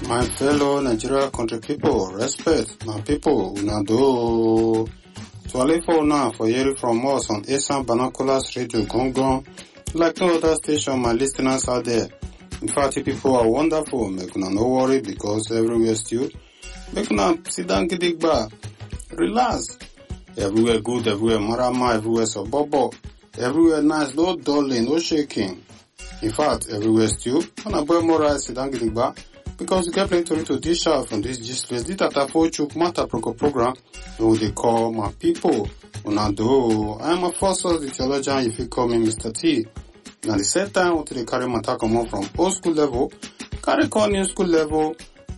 My fellow Nigeria country people, respect my people, una do. To for now for hearing from us on Esan Binoculars Radio Gongon, like no other station, my listeners out there. In fact, you people are wonderful. Make una no worry because everywhere still. Make una sit down, gidigba, relax. Everywhere good, everywhere marama, everywhere so bobo, everywhere nice, no dulling, no shaking. In fact, everywhere still. Una boy more sit down, gidigba. Because we get plenty to dish out from this gist list. This Tatafochuk Mata Proco program, who they call my people. Unado, I am a first source, the theologian, if you call me Mr. T. Now the same time, until they carry my come on from old school level, carry call new school level,